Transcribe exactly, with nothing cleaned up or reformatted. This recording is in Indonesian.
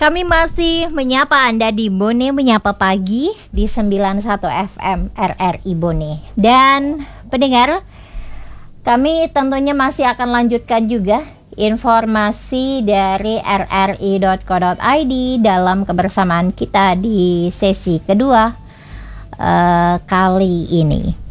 Kami masih menyapa Anda di Bone Menyapa Pagi di sembilan puluh satu F M R R I Bone. Dan pendengar, kami tentunya masih akan lanjutkan juga informasi dari r r i dot co dot i d dalam kebersamaan kita di sesi kedua uh, kali ini.